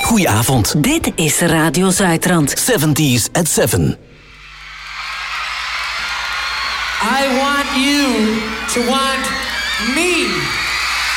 Goedenavond. Dit is Radio Zuidrand. 70s at 7. I want you to want me.